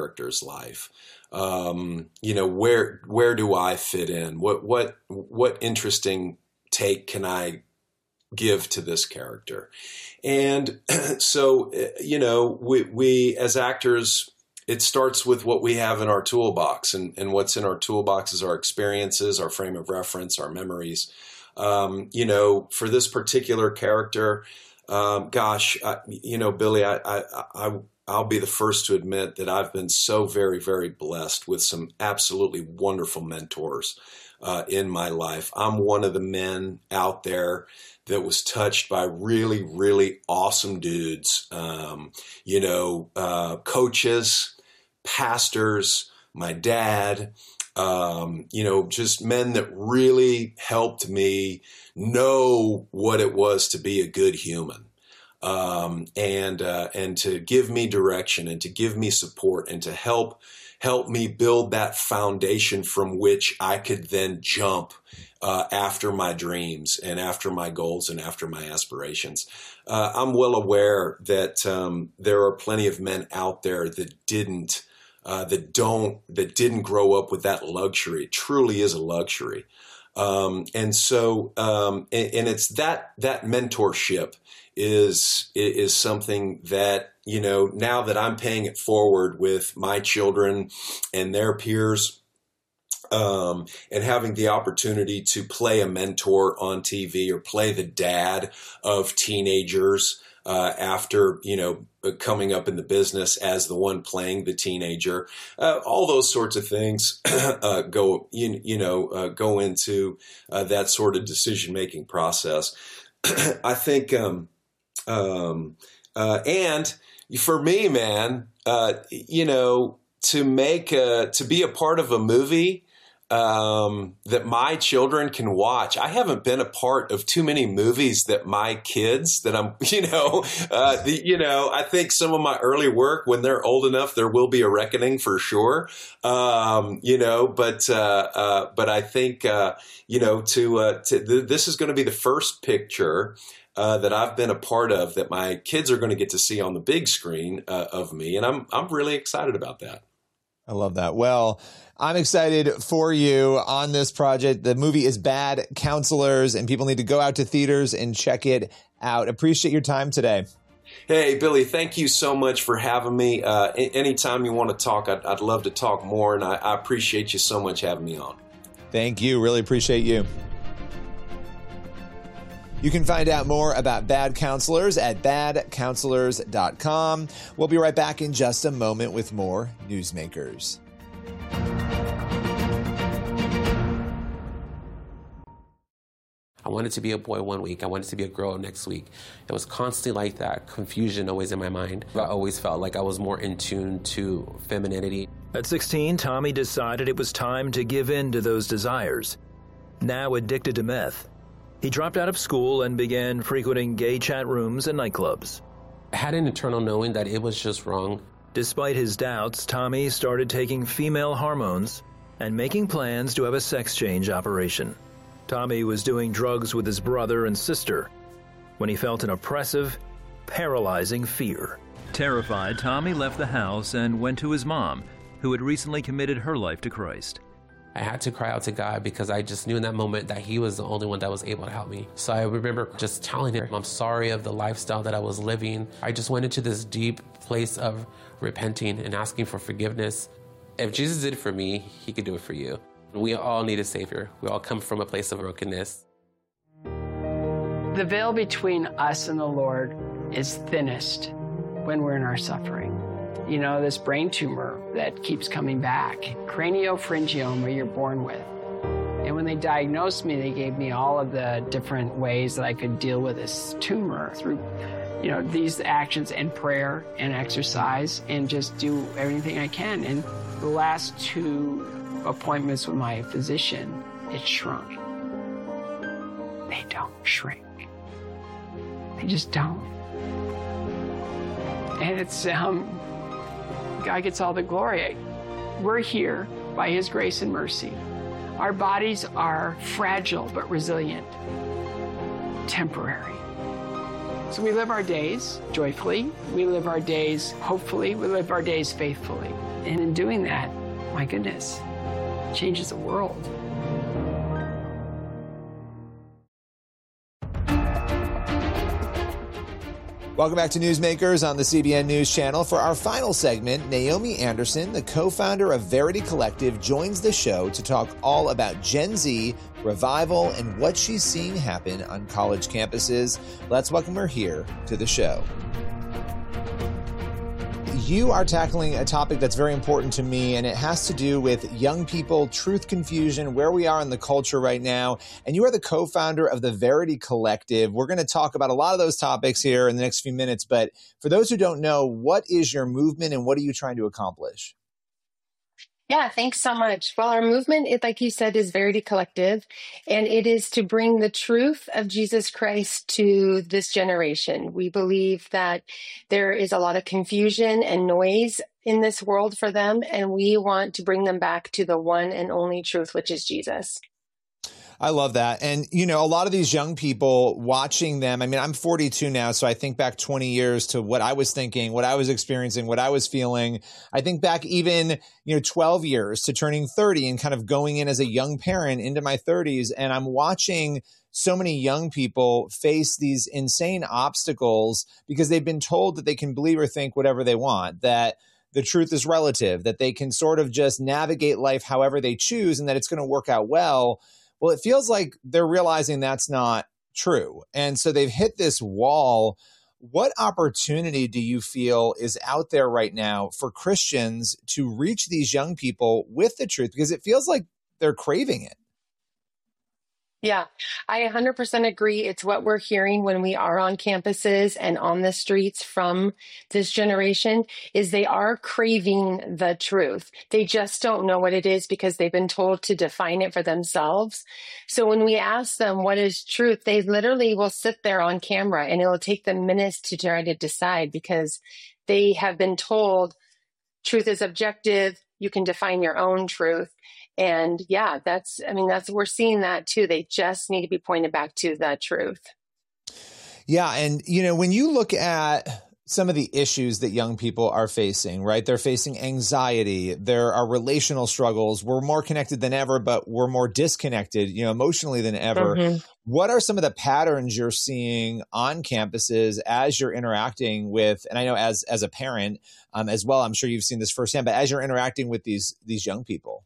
character's life. Where do I fit in? What interesting take can I give to this character? And so, we as actors, it starts with what we have in our toolbox, and what's in our toolbox is our experiences, our frame of reference, our memories. For this particular character, Billy, I'll be the first to admit that I've been so very, very blessed with some absolutely wonderful mentors in my life. I'm one of the men out there that was touched by really, really awesome dudes, coaches, pastors, my dad, just men that really helped me know what it was to be a good human. And to give me direction and to give me support and to help me build that foundation from which I could then jump after my dreams and after my goals and after my aspirations. I'm well aware that there are plenty of men out there that didn't grow up with that luxury. It truly is a luxury. And it's that mentorship is something that, now that I'm paying it forward with my children and their peers, and having the opportunity to play a mentor on TV or play the dad of teenagers, after, coming up in the business as the one playing the teenager, all those sorts of things, go into, that sort of decision-making process. I think, and for me, man, to be a part of a movie, that my children can watch. I haven't been a part of too many movies that my kids that I'm, I think some of my early work, when they're old enough, there will be a reckoning for sure. But I think, this is going to be the first picture that I've been a part of that my kids are going to get to see on the big screen of me. And I'm really excited about that. I love that. Well, I'm excited for you on this project. The movie is Bad Counselors, and people need to go out to theaters and check it out. Appreciate your time today. Hey, Billy, thank you so much for having me. Anytime you want to talk, I'd love to talk more, and I appreciate you so much having me on. Thank you. Really appreciate you. You can find out more about Bad Counselors at badcounselors.com. We'll be right back in just a moment with more Newsmakers. I wanted to be a boy one week. I wanted to be a girl next week. It was constantly like that, confusion always in my mind. I always felt like I was more in tune to femininity. At 16, Tommy decided it was time to give in to those desires. Now addicted to meth, he dropped out of school and began frequenting gay chat rooms and nightclubs. I had an internal knowing that it was just wrong. Despite his doubts, Tommy started taking female hormones and making plans to have a sex change operation. Tommy was doing drugs with his brother and sister when he felt an oppressive, paralyzing fear. Terrified, Tommy left the house and went to his mom, who had recently committed her life to Christ. I had to cry out to God because I just knew in that moment that He was the only one that was able to help me. So I remember just telling Him, I'm sorry of the lifestyle that I was living. I just went into this deep place of repenting and asking for forgiveness. If Jesus did it for me, He could do it for you. We all need a Savior. We all come from a place of brokenness. The veil between us and the Lord is thinnest when we're in our suffering. You know, this brain tumor that keeps coming back, craniopharyngioma you're born with. And when they diagnosed me, they gave me all of the different ways that I could deal with this tumor through, these actions and prayer and exercise and just do everything I can. And the last 2 appointments with my physician, it shrunk. They don't shrink. They just don't. And it's, God gets all the glory. We're here by His grace and mercy. Our bodies are fragile but resilient, temporary. So we live our days joyfully. We live our days hopefully. We live our days faithfully. And in doing that, my goodness, it changes the world. Welcome back to Newsmakers on the CBN News Channel. For our final segment, Naomi Anderson, the co-founder of Verity Collective, joins the show to talk all about Gen Z, revival, and what she's seeing happen on college campuses. Let's welcome her here to the show. You are tackling a topic that's very important to me, and it has to do with young people, truth confusion, where we are in the culture right now. And you are the co-founder of the Verity Collective. We're going to talk about a lot of those topics here in the next few minutes. But for those who don't know, what is your movement and what are you trying to accomplish? Yeah, thanks so much. Well, our movement, like you said, is Verity Collective, and it is to bring the truth of Jesus Christ to this generation. We believe that there is a lot of confusion and noise in this world for them, and we want to bring them back to the one and only truth, which is Jesus. I love that. And, you know, a lot of these young people watching them, I mean, I'm 42 now, so I think back 20 years to what I was thinking, what I was experiencing, what I was feeling. I think back even, 12 years to turning 30 and kind of going in as a young parent into my 30s. And I'm watching so many young people face these insane obstacles because they've been told that they can believe or think whatever they want, that the truth is relative, that they can sort of just navigate life however they choose and that it's going to work out well. Well, it feels like they're realizing that's not true. And so they've hit this wall. What opportunity do you feel is out there right now for Christians to reach these young people with the truth? Because it feels like they're craving it. Yeah, I 100% agree. It's what we're hearing when we are on campuses and on the streets from this generation is they are craving the truth. They just don't know what it is because they've been told to define it for themselves. So when we ask them what is truth, they literally will sit there on camera and it'll take them minutes to try to decide because they have been told truth is objective. You can define your own truth. And yeah, we're seeing that too. They just need to be pointed back to the truth. Yeah. And, when you look at some of the issues that young people are facing, right? They're facing anxiety. There are relational struggles. We're more connected than ever, but we're more disconnected, emotionally than ever. Mm-hmm. What are some of the patterns you're seeing on campuses as you're interacting with, and I know as a parent as well, I'm sure you've seen this firsthand, but as you're interacting with these young people?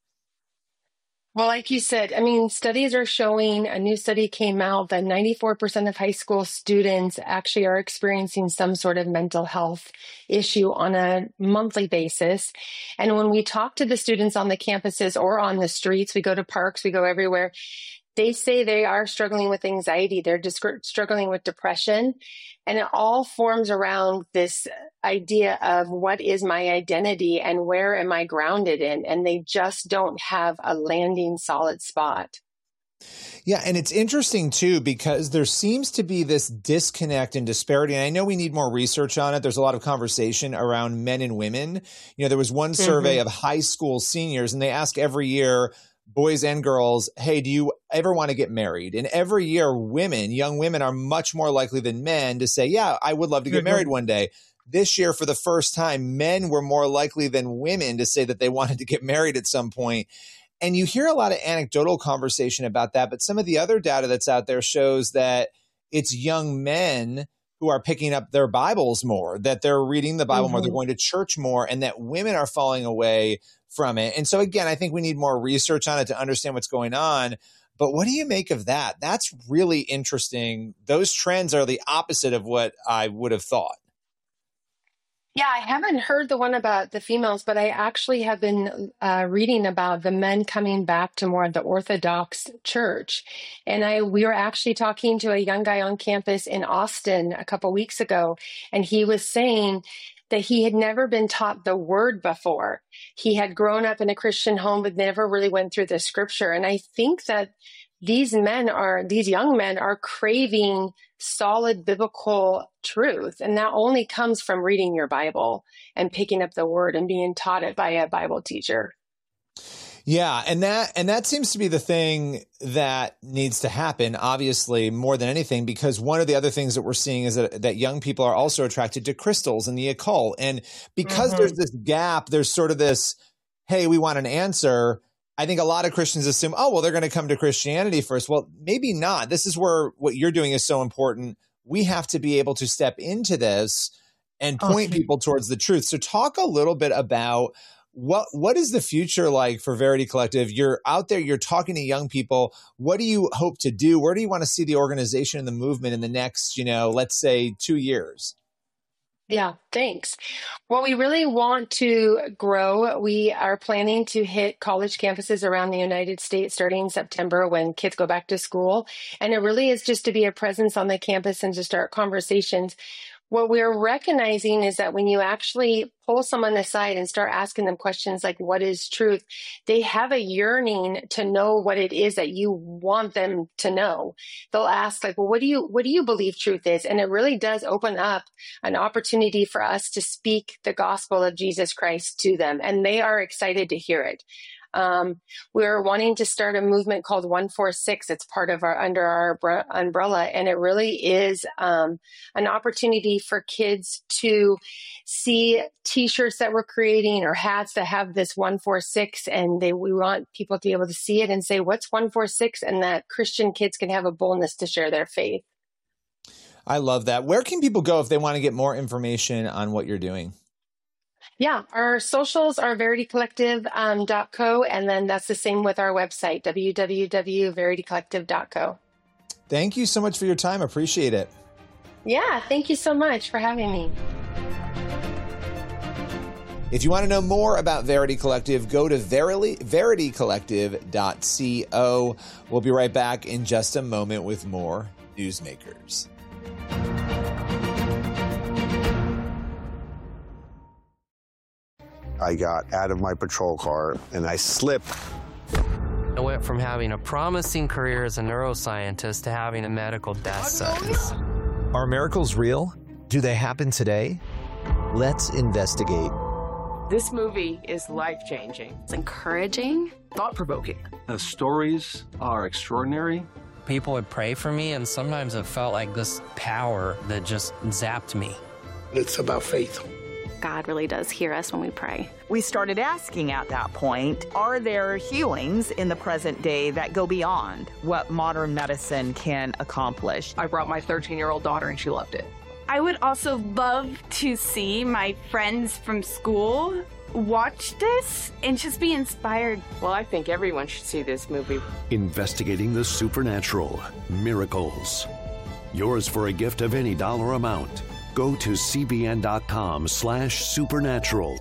Well, like you said, studies are showing, a new study came out that 94% of high school students actually are experiencing some sort of mental health issue on a monthly basis. And when we talk to the students on the campuses or on the streets, we go to parks, we go everywhere, they say they are struggling with anxiety. They're just struggling with depression. And it all forms around this idea of what is my identity and where am I grounded in? And they just don't have a landing solid spot. Yeah. And it's interesting too, because there seems to be this disconnect and disparity. And I know we need more research on it. There's a lot of conversation around men and women. There was one survey of high school seniors and they ask every year, boys and girls, hey, do you ever want to get married? And every year, young women are much more likely than men to say, yeah, I would love to get married one day. This year, for the first time, men were more likely than women to say that they wanted to get married at some point. And you hear a lot of anecdotal conversation about that. But some of the other data that's out there shows that it's young men who are picking up their Bibles more, that they're reading the Bible more, they're going to church more, and that women are falling away from it. And so again, I think we need more research on it to understand what's going on. But what do you make of that? That's really interesting. Those trends are the opposite of what I would have thought. Yeah, I haven't heard the one about the females, but I actually have been reading about the men coming back to more of the Orthodox church. And we were actually talking to a young guy on campus in Austin a couple weeks ago, and he was saying that he had never been taught the word before. He had grown up in a Christian home, but never really went through the scripture. And I think that these young men are craving solid biblical truth. And that only comes from reading your Bible and picking up the word and being taught it by a Bible teacher. Yeah, and that seems to be the thing that needs to happen, obviously, more than anything, because one of the other things that we're seeing is that young people are also attracted to crystals and the occult. And because there's this gap, there's sort of this, hey, we want an answer. I think a lot of Christians assume, oh, well, they're going to come to Christianity first. Well, maybe not. This is where what you're doing is so important. We have to be able to step into this and point people towards the truth. So talk a little bit about what is the future like for Verity Collective? You're out there, you're talking to young people. What do you hope to do? Where do you want to see the organization and the movement in the next, let's say 2 years? Yeah, thanks. Well, we really want to grow. We are planning to hit college campuses around the United States starting in September when kids go back to school. And it really is just to be a presence on the campus and to start conversations. What we're recognizing is that when you actually pull someone aside and start asking them questions like, what is truth? They have a yearning to know what it is that you want them to know. They'll ask like, well, what do you believe truth is? And it really does open up an opportunity for us to speak the gospel of Jesus Christ to them. And they are excited to hear it. We're wanting to start a movement called 146. It's part of under our umbrella. And it really is, an opportunity for kids to see t-shirts that we're creating or hats that have this 146. And we want people to be able to see it and say, what's 146? And that Christian kids can have a boldness to share their faith. I love that. Where can people go if they want to get more information on what you're doing? Yeah, our socials are veritycollective.co, and then that's the same with our website, www.veritycollective.co. Thank you so much for your time. Appreciate it. Yeah, thank you so much for having me. If you want to know more about Verity Collective, go to veritycollective.co. We'll be right back in just a moment with more Newsmakers. I got out of my patrol car and I slipped. I went from having a promising career as a neuroscientist to having a medical death sentence. Are miracles real? Do they happen today? Let's investigate. This movie is life-changing. It's encouraging. Thought-provoking. The stories are extraordinary. People would pray for me, and sometimes it felt like this power that just zapped me. It's about faith. God really does hear us when we pray. We started asking at that point, are there healings in the present day that go beyond what modern medicine can accomplish? I brought my 13-year-old daughter and she loved it. I would also love to see my friends from school watch this and just be inspired. Well, I think everyone should see this movie. Investigating the supernatural, miracles. Yours for a gift of any dollar amount. Go to cbn.com/supernatural.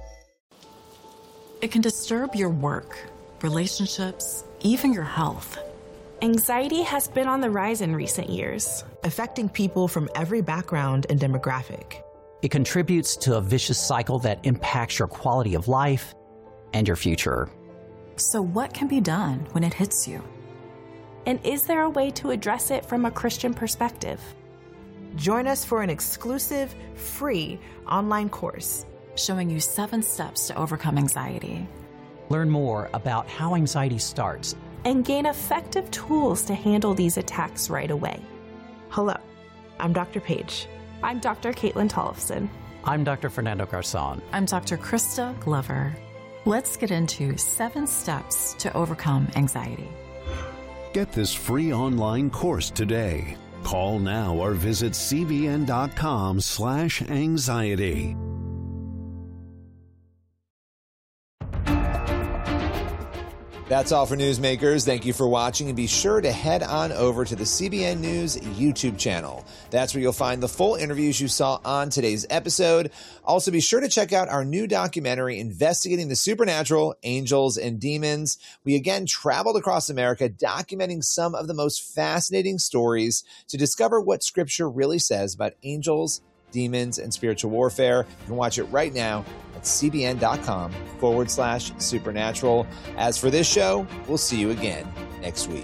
It can disturb your work, relationships, even your health. Anxiety has been on the rise in recent years, affecting people from every background and demographic. It contributes to a vicious cycle that impacts your quality of life and your future. So what can be done when it hits you? And is there a way to address it from a Christian perspective? Join us for an exclusive, free online course showing you 7 steps to overcome anxiety. Learn more about how anxiety starts and gain effective tools to handle these attacks right away. Hello, I'm Dr. Paige. I'm Dr. Caitlin Tollefson. I'm Dr. Fernando Garzon. I'm Dr. Krista Glover. Let's get into 7 steps to overcome anxiety. Get this free online course today. Call now or visit cbn.com/anxiety. That's all for Newsmakers. Thank you for watching, and be sure to head on over to the CBN News YouTube channel. That's where you'll find the full interviews you saw on today's episode. Also, be sure to check out our new documentary investigating the supernatural, angels, and demons. We again traveled across America documenting some of the most fascinating stories to discover what Scripture really says about angels, demons, and spiritual warfare. You can watch it right now at cbn.com/supernatural. As for this show, we'll see you again next week.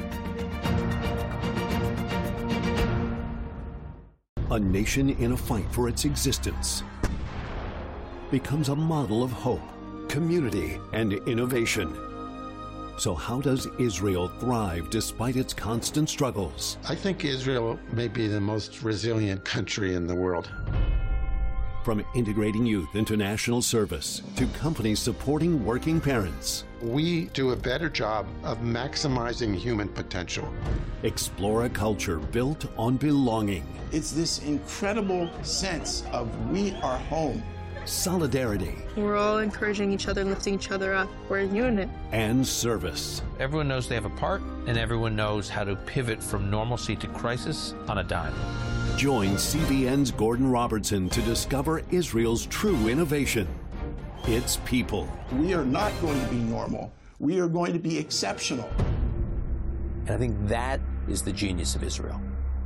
A nation in a fight for its existence becomes a model of hope, community, and innovation. So how does Israel thrive despite its constant struggles? I think Israel may be the most resilient country in the world. From integrating youth into national service to companies supporting working parents. We do a better job of maximizing human potential. Explore a culture built on belonging. It's this incredible sense of we are home. Solidarity. We're all encouraging each other, lifting each other up. We're a unit. And service. Everyone knows they have a part, and everyone knows how to pivot from normalcy to crisis on a dime. Join CBN's Gordon Robertson to discover Israel's true innovation. Its people. We are not going to be normal. We are going to be exceptional. And I think that is the genius of Israel.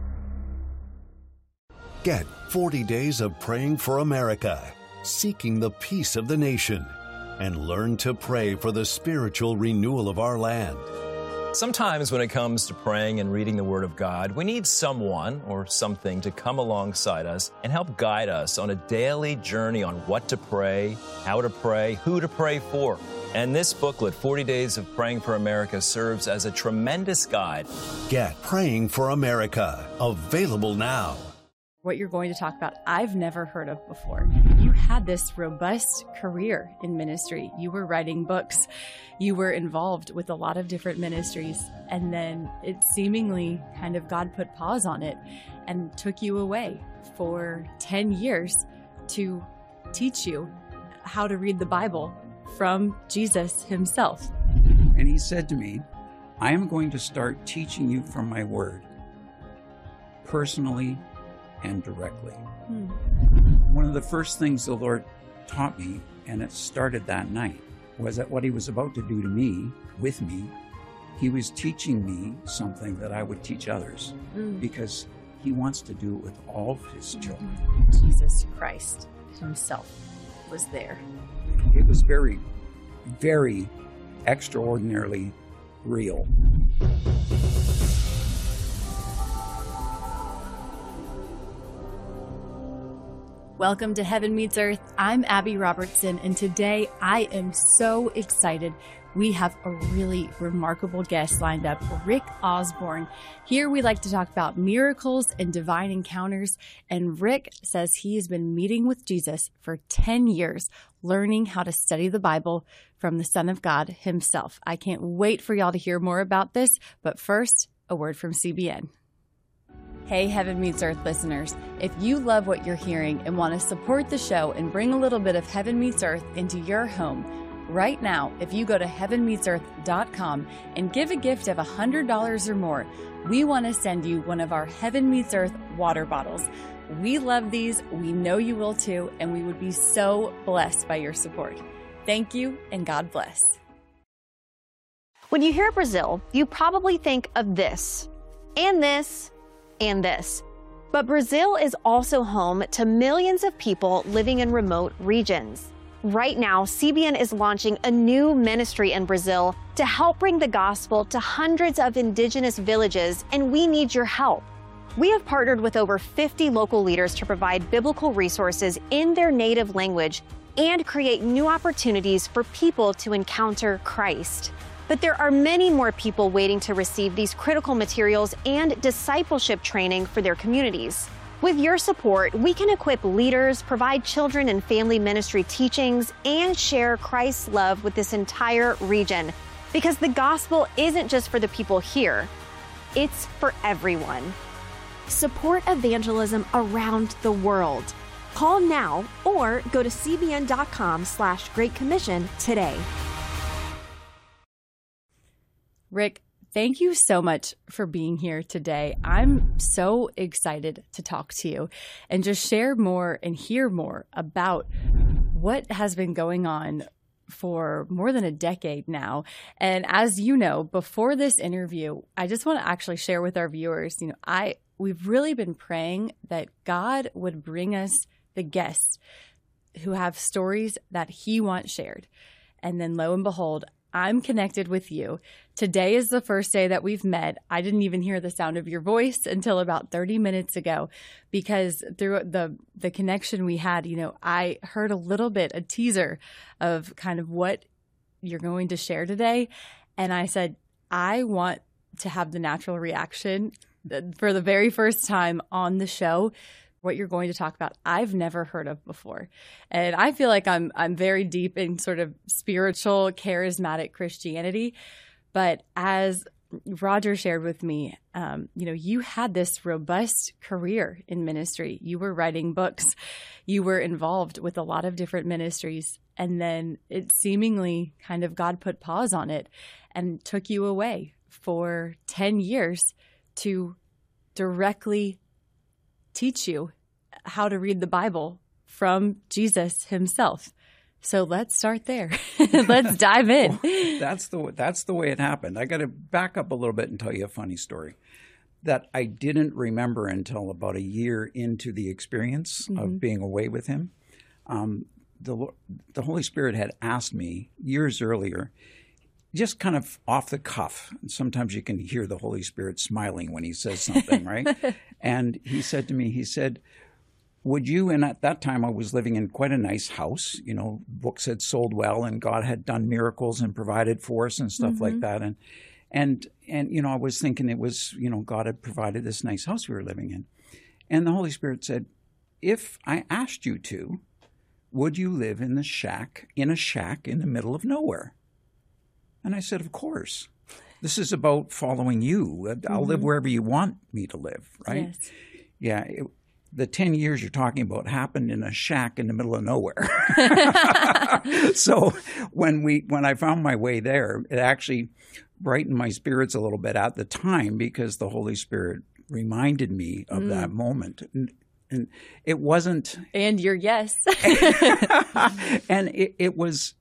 Get 40 days of praying for America, seeking the peace of the nation, and learn to pray for the spiritual renewal of our land. Sometimes when it comes to praying and reading the Word of God, we need someone or something to come alongside us and help guide us on a daily journey on what to pray, how to pray, who to pray for. And this booklet, 40 Days of Praying for America, serves as a tremendous guide. Get Praying for America, available now. What you're going to talk about, I've never heard of before. You had this robust career in ministry. You were writing books. You were involved with a lot of different ministries. And then it seemingly kind of God put pause on it and took you away for 10 years to teach you how to read the Bible from Jesus himself. And he said to me, I am going to start teaching you from my word, personally and directly. One of the first things the Lord taught me, and it started that night, was that what he was about to do to me, with me, he was teaching me something that I would teach others, because he wants to do it with all of his children. Jesus Christ himself was there. It was very, very extraordinarily real. Welcome to Heaven Meets Earth. I'm Abby Robertson, and today I am so excited. We have a really remarkable guest lined up, Rick Osborne. Here we like to talk about miracles and divine encounters, and Rick says he has been meeting with Jesus for 10 years, learning how to study the Bible from the Son of God himself. I can't wait for y'all to hear more about this, but first, a word from CBN. Hey, Heaven Meets Earth listeners. If you love what you're hearing and want to support the show and bring a little bit of Heaven Meets Earth into your home, right now, if you go to heavenmeetsearth.com and give a gift of $100 or more, we want to send you one of our Heaven Meets Earth water bottles. We love these, we know you will too, and we would be so blessed by your support. Thank you, and God bless. When you hear Brazil, you probably think of this, and this, and this. But Brazil is also home to millions of people living in remote regions. Right now, CBN is launching a new ministry in Brazil to help bring the gospel to hundreds of indigenous villages, and we need your help. We have partnered with over 50 local leaders to provide biblical resources in their native language and create new opportunities for people to encounter Christ. But there are many more people waiting to receive these critical materials and discipleship training for their communities. With your support, we can equip leaders, provide children and family ministry teachings, and share Christ's love with this entire region. Because the gospel isn't just for the people here, it's for everyone. Support evangelism around the world. Call now or go to cbn.com/Great Commission today. Rick, thank you so much for being here today. I'm so excited to talk to you and just share more and hear more about what has been going on for more than a decade now. And as you know, before this interview, I just want to actually share with our viewers, we've really been praying that God would bring us the guests who have stories that he wants shared. And then lo and behold, I'm connected with you. Today is the first day that we've met. I didn't even hear the sound of your voice until about 30 minutes ago, because through the connection we had, I heard a teaser of kind of what you're going to share today. And I said, I want to have the natural reaction for the very first time on the show. What you're going to talk about, I've never heard of before. And I feel like I'm very deep in sort of spiritual, charismatic Christianity. But as Roger shared with me, you had this robust career in ministry. You were writing books. You were involved with a lot of different ministries. And then it seemingly kind of God put pause on it and took you away for 10 years to directly teach you how to read the Bible from Jesus himself. So let's start there. Let's dive in. Well, that's the way it happened. I got to back up a little bit and tell you a funny story that I didn't remember until about a year into the experience of being away with him. The Holy Spirit had asked me years earlier, just kind of off the cuff. And sometimes you can hear the Holy Spirit smiling when he says something, right? And he said to me, would you, and at that time I was living in quite a nice house, books had sold well and God had done miracles and provided for us and stuff like that. And I was thinking it was, God had provided this nice house we were living in. And the Holy Spirit said, if I asked you to, would you live in a shack in the middle of nowhere? And I said, of course. This is about following you. I'll live wherever you want me to live, right? Yes. Yeah. The 10 years you're talking about happened in a shack in the middle of nowhere. So when I found my way there, it actually brightened my spirits a little bit at the time because the Holy Spirit reminded me of that moment. And it wasn't... And your yes. And it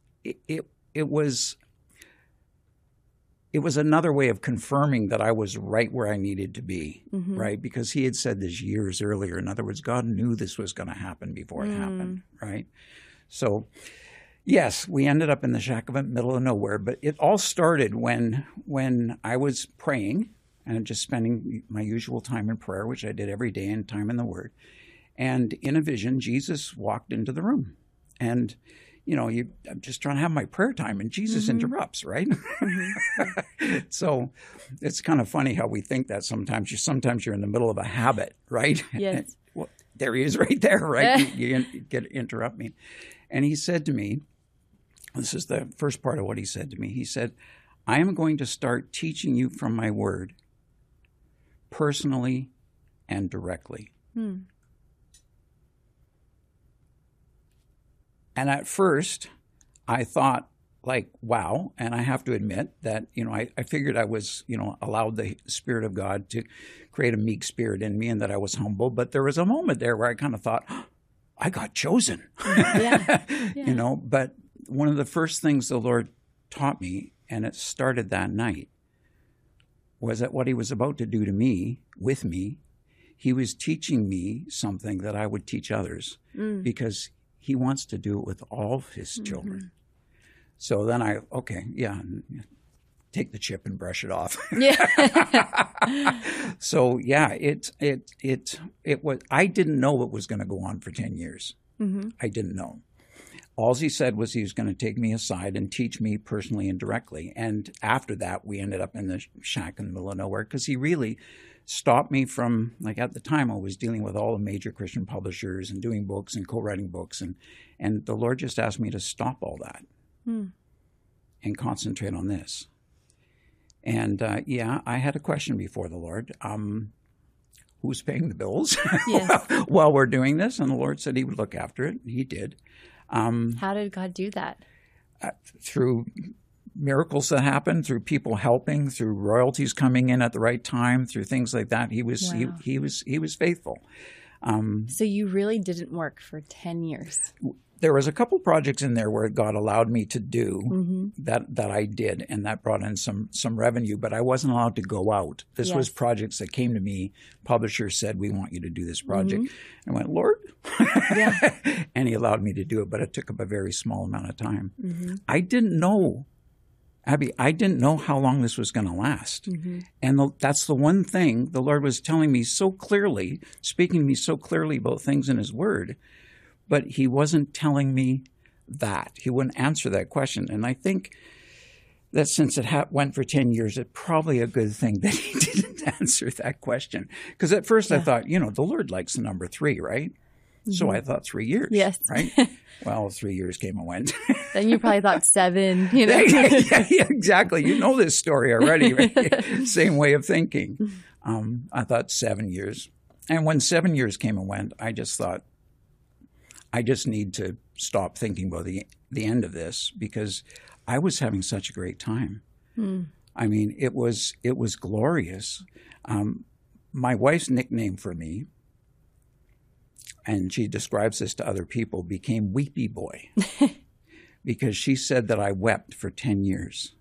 was another way of confirming that I was right where I needed to be, right? Because he had said this years earlier. In other words, God knew this was going to happen before it happened, right? So, yes, we ended up in the shack of the middle of nowhere. But it all started when I was praying and just spending my usual time in prayer, which I did every day, and time in the Word. And in a vision, Jesus walked into the room. And I'm just trying to have my prayer time, and Jesus interrupts, right? So it's kind of funny how we think that sometimes. Sometimes you're in the middle of a habit, right? Yes. Well, there he is right there, right? you interrupt me. And he said to me, this is the first part of what he said to me. He said, I am going to start teaching you from my word personally and directly. And at first, I thought, wow. And I have to admit that, I figured I was, allowed the Spirit of God to create a meek spirit in me and that I was humble. But there was a moment there where I kind of thought, I got chosen. Yeah. But one of the first things the Lord taught me, and it started that night, was that what he was about to do to me, with me, he was teaching me something that I would teach others because he wants to do it with all of his children. So then take the chip and brush it off. Yeah. So yeah, it was. I didn't know it was going to go on for 10 years. I didn't know. All he said was he was going to take me aside and teach me personally and directly. And after that, we ended up in the shack in the middle of nowhere because he really stopped me from, at the time I was dealing with all the major Christian publishers and doing books and co-writing books. And the Lord just asked me to stop all that and concentrate on this. And I had a question before the Lord. Who's paying the bills while we're doing this? And the Lord said he would look after it. He did. How did God do that? Through miracles that happened, through people helping, through royalties coming in at the right time, through things like that. He was he was faithful. So you really didn't work for 10 years. There was a couple projects in there where God allowed me to do that I did, and that brought in some revenue, but I wasn't allowed to go out. This was projects that came to me. Publishers said, we want you to do this project. I went, Lord? And he allowed me to do it, but it took up a very small amount of time. I didn't know, Abby, I didn't know how long this was going to last. And that's the one thing the Lord was telling me so clearly, speaking to me so clearly about things in his word, but he wasn't telling me that. He wouldn't answer that question. And I think that since it went for 10 years, it's probably a good thing that he didn't answer that question. Because at first I thought, the Lord likes the number 3, right? Mm-hmm. So I thought 3 years, right? Well, 3 years came and went. Then you probably thought 7, yeah, exactly. You know this story already, right? Same way of thinking. I thought 7 years. And when 7 years came and went, I just thought, I just need to stop thinking about the end of this, because I was having such a great time. I mean, it was glorious. My wife's nickname for me, and she describes this to other people, became Weepy Boy, because she said that I wept for 10 years.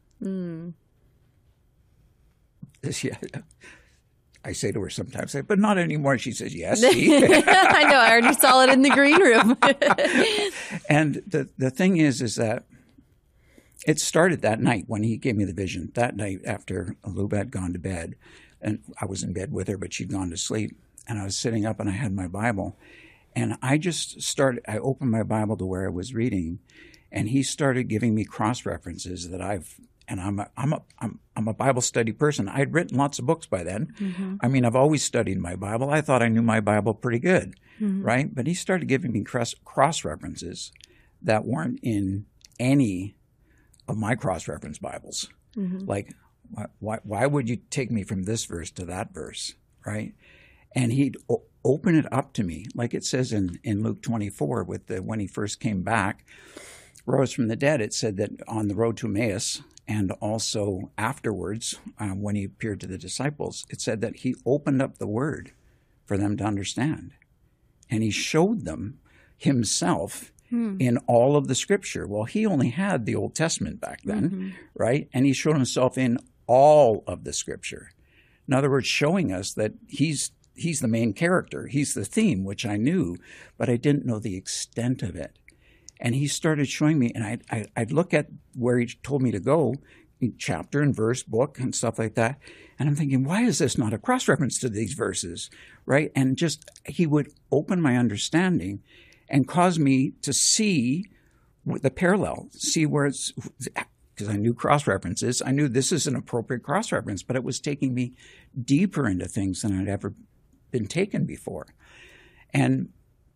Yeah. I say to her sometimes, but not anymore. She says, yes. I know. I already saw it in the green room. And the thing is that it started that night when he gave me the vision, that night after Luba had gone to bed. And I was in bed with her, but she'd gone to sleep. And I was sitting up and I had my Bible. And I opened my Bible to where I was reading. And he started giving me cross-references that I'm a Bible study person. I'd written lots of books by then. Mm-hmm. I mean, I've always studied my Bible. I thought I knew my Bible pretty good, right? But he started giving me cross-references that weren't in any of my cross-reference Bibles. Like, why would you take me from this verse to that verse, right? And he'd open it up to me, like it says in Luke 24, when he first came back, rose from the dead. It said that on the road to Emmaus, and also afterwards, when he appeared to the disciples, it said that he opened up the word for them to understand. And he showed them himself in all of the scripture. Well, he only had the Old Testament back then, right? And he showed himself in all of the scripture. In other words, showing us that he's the main character. He's the theme, which I knew, but I didn't know the extent of it. And he started showing me, and I'd look at where he told me to go, chapter and verse, book, and stuff like that. And I'm thinking, why is this not a cross-reference to these verses, right? And just, he would open my understanding and cause me to see the parallel, see where it's, because I knew cross-references. I knew this is an appropriate cross-reference, but it was taking me deeper into things than I'd ever been taken before. And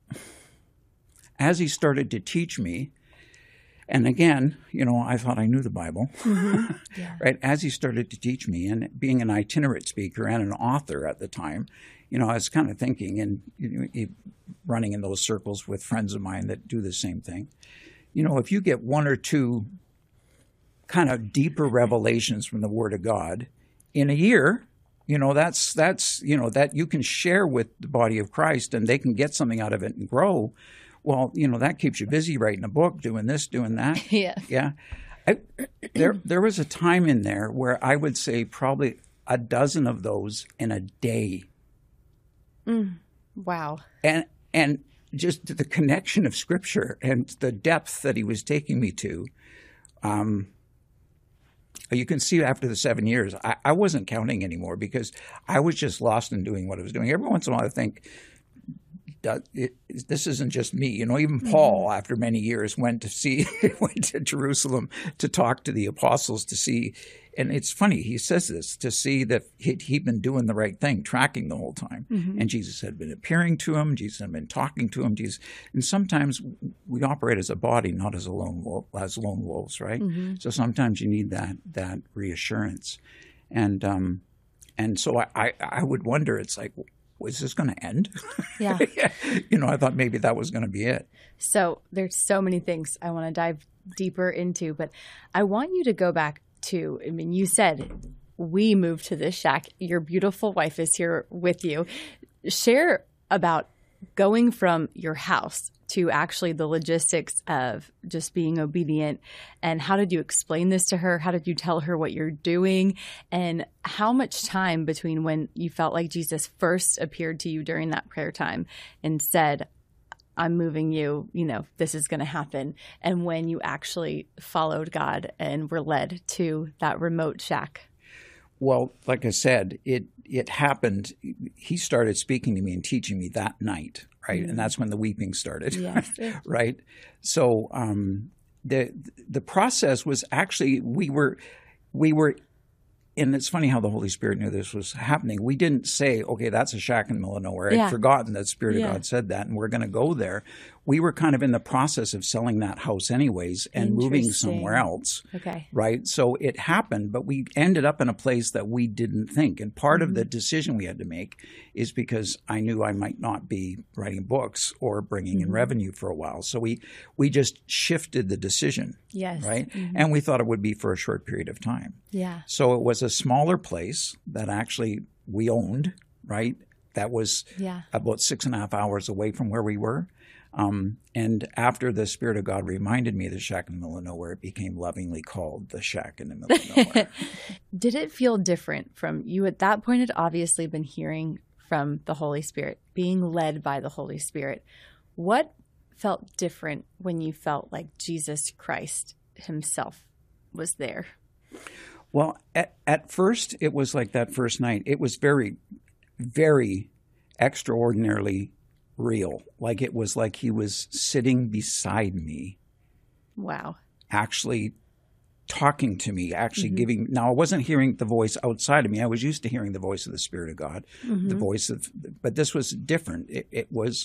as he started to teach me, and again, I thought I knew the Bible, right? As he started to teach me, and being an itinerant speaker and an author at the time, I was kind of thinking and running in those circles with friends of mine that do the same thing. If you get one or two kind of deeper revelations from the Word of God in a year, that's that you can share with the body of Christ, and they can get something out of it and grow. Well, that keeps you busy writing a book, doing this, doing that. Yeah. There was a time in there where I would say probably a dozen of those in a day. Wow. And just the connection of Scripture and the depth that he was taking me to. You can see after the 7 years, I wasn't counting anymore because I was just lost in doing what I was doing. Every once in a while I think, this isn't just me. Even Paul, after many years, went to Jerusalem to talk to the apostles to see. And it's funny, he says this, to see that he'd been doing the right thing, tracking the whole time. And Jesus had been appearing to him. Jesus had been talking to him. And sometimes we operate as a body, not as lone wolves, right? So sometimes you need that reassurance. And so I would wonder, it's like, was this going to end? Yeah. I thought maybe that was going to be it. So there's so many things I want to dive deeper into, but I want you to go back to, you said we moved to this shack. Your beautiful wife is here with you. Share about going from your house to actually the logistics of just being obedient, and how did you explain this to her? How did you tell her what you're doing? And how much time between when you felt like Jesus first appeared to you during that prayer time and said, I'm moving you, this is going to happen, and when you actually followed God and were led to that remote shack? Well, like I said, it happened. He started speaking to me and teaching me that night, right? And that's when the weeping started, right? So the process was actually, we were, and it's funny how the Holy Spirit knew this was happening. We didn't say, okay, that's a shack in the middle of nowhere. Yeah. I'd forgotten that the Spirit Yeah. of God said that, and we're going to go there. We were kind of in the process of selling that house anyways and moving somewhere else. Okay. Right? So it happened, but we ended up in a place that we didn't think. And part of the decision we had to make is because I knew I might not be writing books or bringing in revenue for a while. So we just shifted the decision. Yes. Right? And we thought it would be for a short period of time. Yeah. So it was a smaller place that actually we owned, right? That was about 6.5 hours away from where we were. And after the Spirit of God reminded me of the shack in the middle of nowhere, it became lovingly called the shack in the middle of nowhere. Did it feel different from you at that point? Had obviously been hearing from the Holy Spirit, being led by the Holy Spirit. What felt different when you felt like Jesus Christ himself was there? Well, at first, it was like that first night. It was very, very extraordinarily real. Like it was like he was sitting beside me. Wow. Actually talking to me, actually giving. Now, I wasn't hearing the voice outside of me. I was used to hearing the voice of the Spirit of God, the voice of, but this was different. It was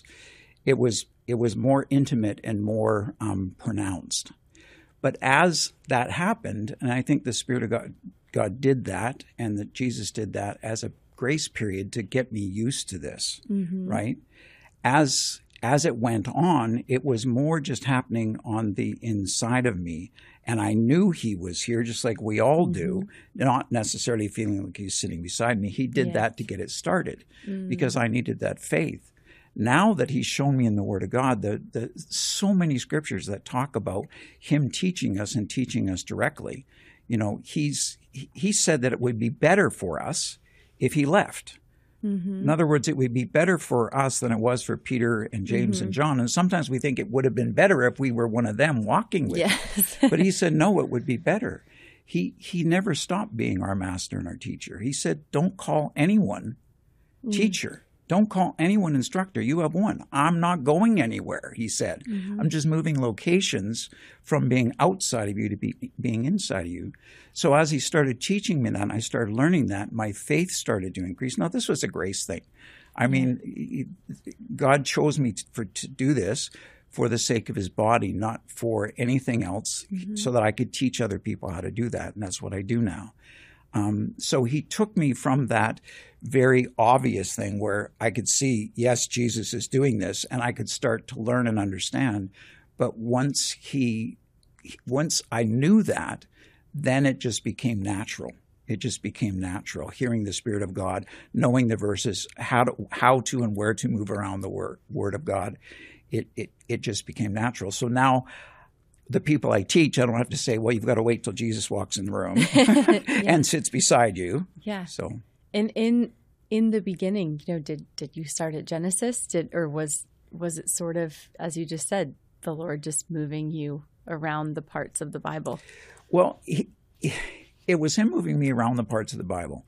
more intimate and more pronounced. But as that happened, and I think the Spirit of God did that, and that Jesus did that as a grace period to get me used to this, right? As it went on, it was more just happening on the inside of me. And I knew he was here, just like we all do, not necessarily feeling like he's sitting beside me. He did that to get it started because I needed that faith. Now that he's shown me in the Word of God, the so many scriptures that talk about him teaching us and teaching us directly. You know, he said that it would be better for us if he left. In other words, it would be better for us than it was for Peter and James and John. And sometimes we think it would have been better if we were one of them walking with him. But he said, no, it would be better. He never stopped being our master and our teacher. He said, don't call anyone teacher. Don't call anyone instructor. You have one. I'm not going anywhere, he said. I'm just moving locations from being outside of you to being inside of you. So as he started teaching me that, and I started learning that, my faith started to increase. Now, this was a grace thing. I mean, God chose me to do this for the sake of his body, not for anything else, so that I could teach other people how to do that. And that's what I do now. So he took me from that very obvious thing where I could see, yes, Jesus is doing this, and I could start to learn and understand. But once I knew that, then it just became natural. It just became natural, hearing the Spirit of God, knowing the verses, how to and where to move around the Word of God. It just became natural. So now the people I teach, I don't have to say, well, you've got to wait till Jesus walks in the room and sits beside you. Yeah. So, and in the beginning, you know, did you start at Genesis? Or was it sort of, as you just said, the Lord just moving you around the parts of the Bible? Well, it was him moving me around the parts of the Bible.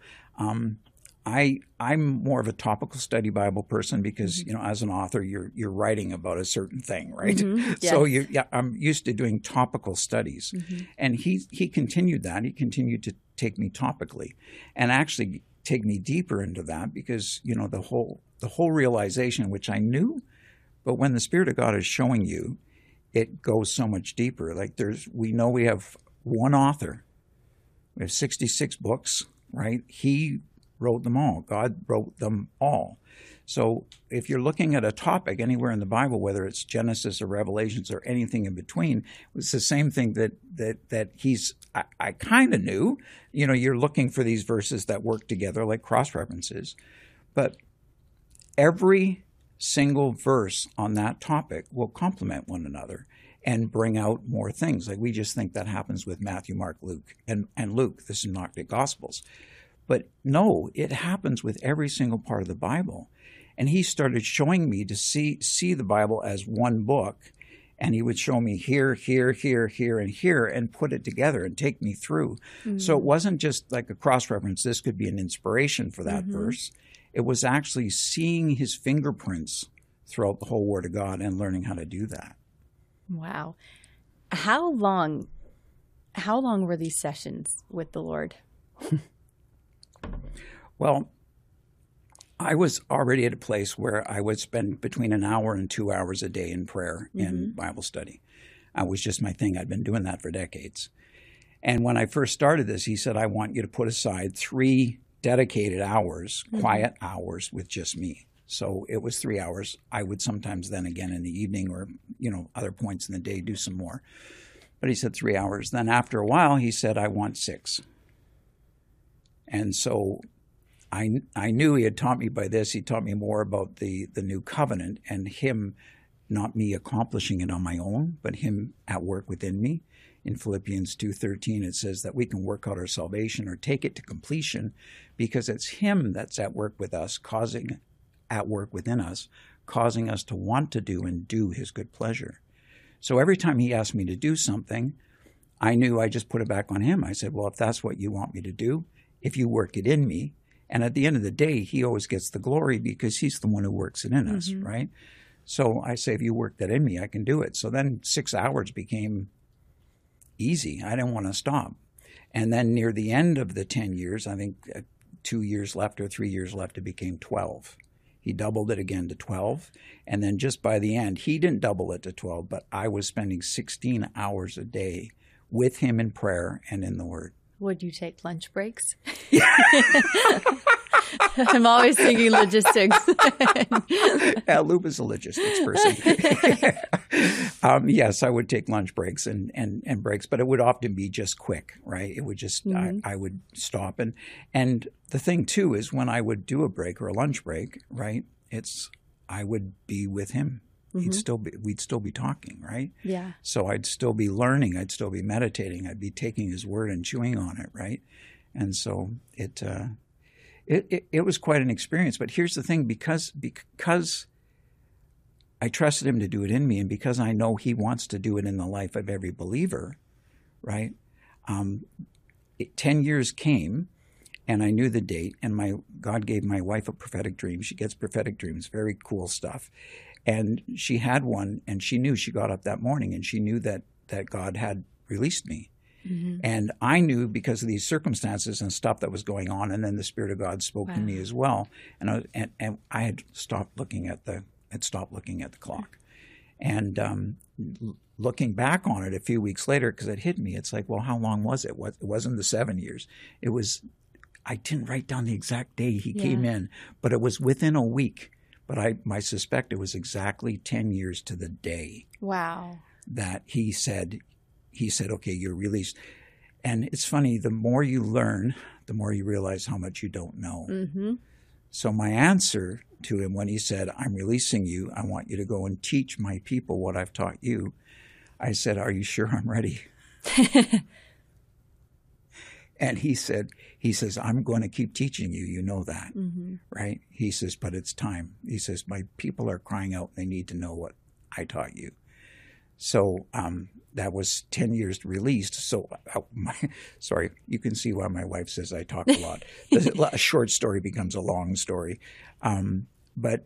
I'm more of a topical study Bible person because, you know, as an author, you're writing about a certain thing, right? Yes. So I'm used to doing topical studies. And he continued that. He continued to take me topically and actually take me deeper into that because, you know, the whole realization, which I knew, but when the Spirit of God is showing you, it goes so much deeper. Like we know we have one author. We have 66 books, right? He wrote them all. God wrote them all. So if you're looking at a topic anywhere in the Bible, whether it's Genesis or Revelations or anything in between, it's the same thing that I kind of knew. You know, you're looking for these verses that work together like cross-references. But every single verse on that topic will complement one another and bring out more things. Like we just think that happens with Matthew, Mark, Luke, and Luke, the Synoptic Gospels. But no, it happens with every single part of the Bible. And he started showing me to see the Bible as one book. And he would show me here, here, here, here, and here, and put it together and take me through. So it wasn't just like a cross-reference. This could be an inspiration for that verse. It was actually seeing his fingerprints throughout the whole Word of God and learning how to do that. Wow. How long How long were these sessions with the Lord? Well, I was already at a place where I would spend between an hour and 2 hours a day in prayer and Bible study. It was just my thing. I'd been doing that for decades. And when I first started this, he said, I want you to put aside 3 dedicated hours, quiet hours with just me. So it was 3 hours. I would sometimes then again in the evening or, other points in the day do some more. But he said 3 hours. Then after a while, he said, I want 6. And so I knew he had taught me by this. He taught me more about the new covenant and him, not me accomplishing it on my own, but him at work within me. In Philippians 2:13, it says that we can work out our salvation or take it to completion because it's him that's at work with us, at work within us, causing us to want to do and do his good pleasure. So every time he asked me to do something, I knew I just put it back on him. I said, well, if that's what you want me to do, if you work it in me, and at the end of the day, he always gets the glory because he's the one who works it in us, right? So I say, if you work that in me, I can do it. So then 6 hours became easy. I didn't want to stop. And then near the end of the 10 years, I think 2 years left or 3 years left, it became 12. He doubled it again to 12. And then just by the end, he didn't double it to 12, but I was spending 16 hours a day with him in prayer and in the Word. Would you take lunch breaks? I'm always thinking logistics. Luke is a logistics person. Yes, I would take lunch breaks and breaks, but it would often be just quick, right? It would just, I would stop. And the thing too is when I would do a break or a lunch break, right, I would be with him. We'd still be talking, right? Yeah. So I'd still be learning. I'd still be meditating. I'd be taking his word and chewing on it, right? And so it was quite an experience. But here's the thing: because I trusted him to do it in me, and because I know he wants to do it in the life of every believer, right? 10 years came, and I knew the date. And God gave my wife a prophetic dream. She gets prophetic dreams, very cool stuff. And she had one, and she knew. She got up that morning, and she knew that God had released me. And I knew because of these circumstances and stuff that was going on, and then the Spirit of God spoke to me as well. And I had stopped looking at the clock. And looking back on it a few weeks later, because it hit me, it's like, well, how long was it? It wasn't the 7 years. It was. I didn't write down the exact day he came in, but it was within a week. But I suspect it was exactly 10 years to the day. Wow. That he said, okay, you're released. And it's funny, the more you learn, the more you realize how much you don't know. So my answer to him when he said, I'm releasing you, I want you to go and teach my people what I've taught you, I said, are you sure I'm ready? And he says, I'm going to keep teaching you. You know that, right? He says, but it's time. He says, my people are crying out. They need to know what I taught you. So that was 10 years released. So, sorry, you can see why my wife says I talk a lot. A short story becomes a long story. But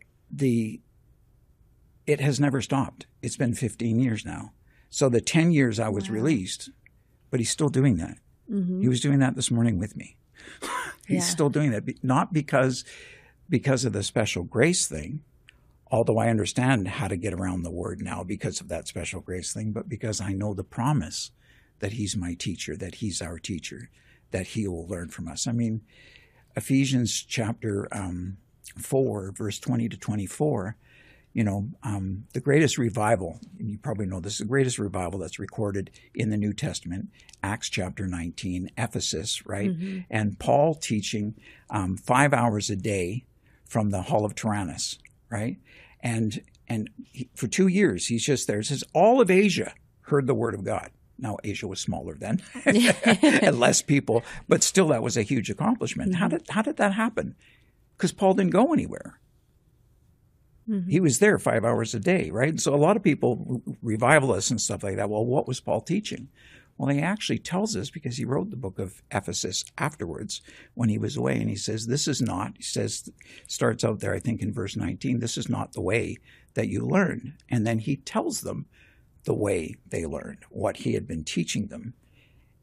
it has never stopped. It's been 15 years now. So the 10 years I was released, but he's still doing that. He was doing that this morning with me. He's still doing that, not because of the special grace thing, although I understand how to get around the word now because of that special grace thing, but because I know the promise that he's my teacher, that he's our teacher, that he will learn from us. I mean, Ephesians chapter 4, verse 20 to 24, the greatest revival, and you probably know this, the greatest revival that's recorded in the New Testament, Acts chapter 19, Ephesus, right? And Paul teaching 5 hours a day from the Hall of Tyrannus, right? And for 2 years, he's just there. It says all of Asia heard the word of God. Now, Asia was smaller then and less people, but still that was a huge accomplishment. How did that happen? Because Paul didn't go anywhere. He was there 5 hours a day, right? So a lot of people, revivalists and stuff like that, well, what was Paul teaching? Well, he actually tells us because he wrote the book of Ephesus afterwards when he was away. And he says, starts out there, I think in verse 19, this is not the way that you learned. And then he tells them the way they learned, what he had been teaching them.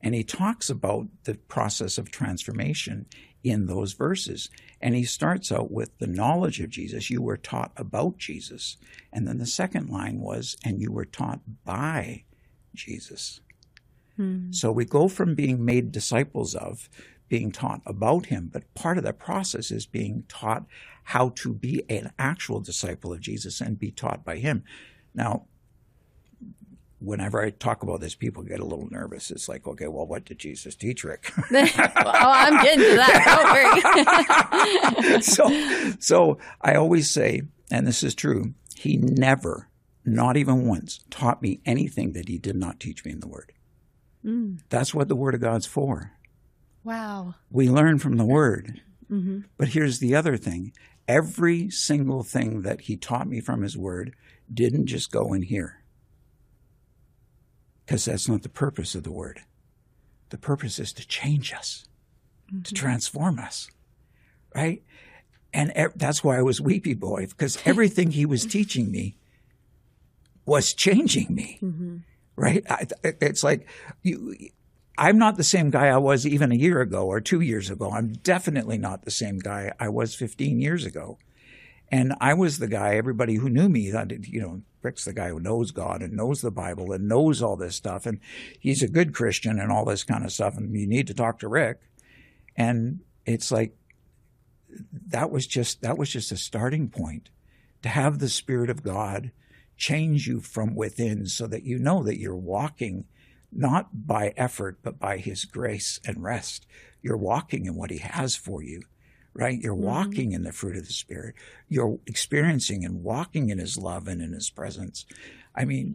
And he talks about the process of transformation in those verses. And he starts out with the knowledge of Jesus. You were taught about Jesus. And then the second line was, and you were taught by Jesus. So we go from being made disciples of, being taught about him, but part of that process is being taught how to be an actual disciple of Jesus and be taught by him. Now, whenever I talk about this, people get a little nervous. It's like, okay, well, what did Jesus teach, Rick? I'm getting to that. Don't worry. So I always say, and this is true, he never, not even once, taught me anything that he did not teach me in the Word. That's what the Word of God's for. Wow. We learn from the Word. Mm-hmm. But here's the other thing. Every single thing that he taught me from his Word didn't just go in here. Because that's not the purpose of the Word. The purpose is to change us, to transform us, right? And that's why I was weepy boy, because everything he was teaching me was changing me, right? It's like, I'm not the same guy I was even a year ago or 2 years ago. I'm definitely not the same guy I was 15 years ago. And I was the guy, everybody who knew me, Rick's the guy who knows God and knows the Bible and knows all this stuff. And he's a good Christian and all this kind of stuff. And you need to talk to Rick. And it's like, that was just a starting point, to have the Spirit of God change you from within so that you know that you're walking not by effort, but by his grace and rest. You're walking in what he has for you. Right? You're walking in the fruit of the Spirit. You're experiencing and walking in his love and in his presence. I mean,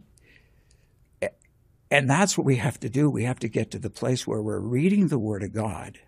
and that's what we have to do. We have to get to the place where we're reading the Word of God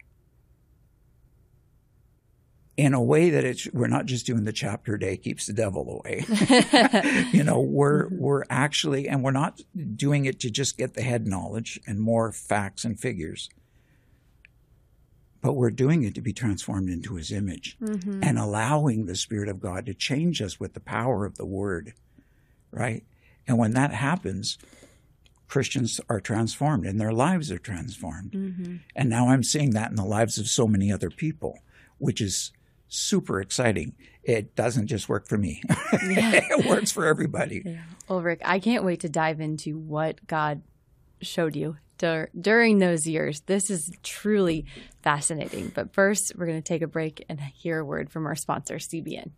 in a way that we're not just doing the chapter a day keeps the devil away. We're actually, and we're not doing it to just get the head knowledge and more facts and figures. But we're doing it to be transformed into his image and allowing the Spirit of God to change us with the power of the Word, right? And when that happens, Christians are transformed and their lives are transformed. And now I'm seeing that in the lives of so many other people, which is super exciting. It doesn't just work for me. It works for everybody. Yeah. Well, Rick, I can't wait to dive into what God showed you during those years. This is truly fascinating. But first, we're going to take a break and hear a word from our sponsor, CBN.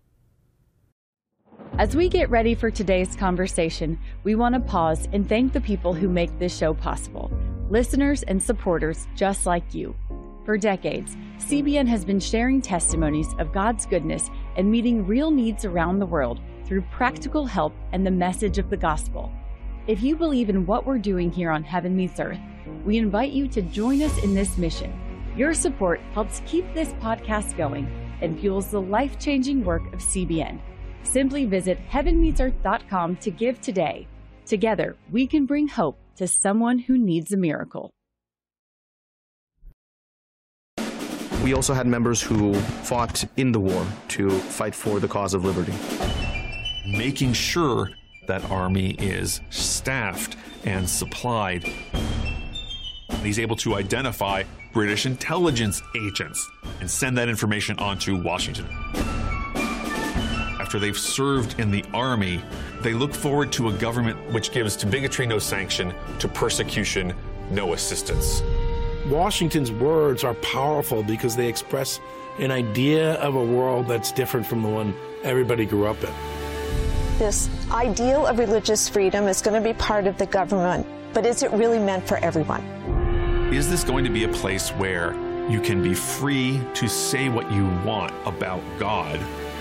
As we get ready for today's conversation, we want to pause and thank the people who make this show possible, listeners and supporters just like you. For decades, CBN has been sharing testimonies of God's goodness and meeting real needs around the world through practical help and the message of the gospel. If you believe in what we're doing here on Heaven Meets Earth, we invite you to join us in this mission. Your support helps keep this podcast going and fuels the life-changing work of CBN. Simply visit heavenmeetsearth.com to give today. Together, we can bring hope to someone who needs a miracle. We also had members who fought in the war to fight for the cause of liberty. Making sure that army is staffed and supplied. He's able to identify British intelligence agents and send that information on to Washington. After they've served in the army, they look forward to a government which gives to bigotry no sanction, to persecution no assistance. Washington's words are powerful because they express an idea of a world that's different from the one everybody grew up in. This ideal of religious freedom is going to be part of the government, but is it really meant for everyone? Is this going to be a place where you can be free to say what you want about God